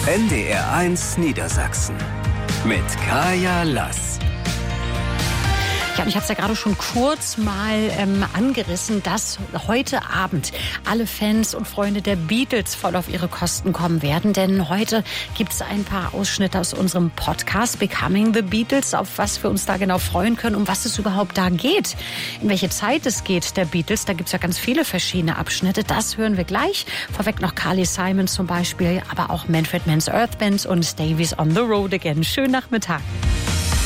NDR1 Niedersachsen mit Kaya Lass. Ja, und ich habe es ja gerade schon kurz mal angerissen, dass heute Abend alle Fans und Freunde der Beatles voll auf ihre Kosten kommen werden. Denn heute gibt es ein paar Ausschnitte aus unserem Podcast Becoming the Beatles, auf was wir uns da genau freuen können, um was es überhaupt da geht. In welche Zeit es geht der Beatles, da gibt es ja ganz viele verschiedene Abschnitte. Das hören wir gleich. Vorweg noch Carly Simon zum Beispiel, aber auch Manfred Mann's Earth Band und Davies on the Road Again. Schönen Nachmittag.